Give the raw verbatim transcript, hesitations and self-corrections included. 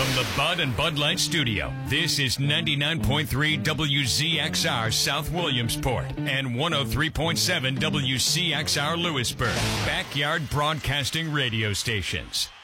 From the Bud and Bud Light Studio, this is ninety-nine point three W Z X R South Williamsport and one oh three point seven W C X R Lewisburg. Backyard Broadcasting Radio Stations.